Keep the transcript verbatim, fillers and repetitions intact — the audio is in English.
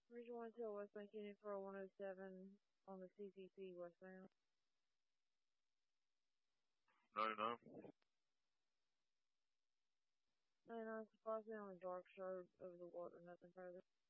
Region one till westbound Union four oh one oh seven on the C C C westbound. ninety-nine. ninety-nine, possibly on the dark side of the water, nothing further.